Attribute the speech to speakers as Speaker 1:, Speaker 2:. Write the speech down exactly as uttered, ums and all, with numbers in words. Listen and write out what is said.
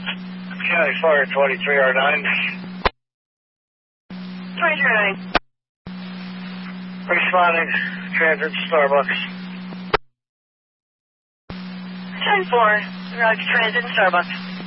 Speaker 1: County Fire twenty-three R nine.
Speaker 2: twenty-three R nine.
Speaker 1: Responding, transit Starbucks.
Speaker 2: ten four, Roger, transit and Starbucks.